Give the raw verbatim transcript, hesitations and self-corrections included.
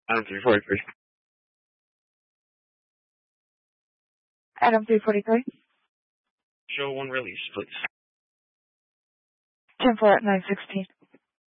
Adam three forty-three. Adam three forty-three. Show one release, please. ten four at nine sixteen.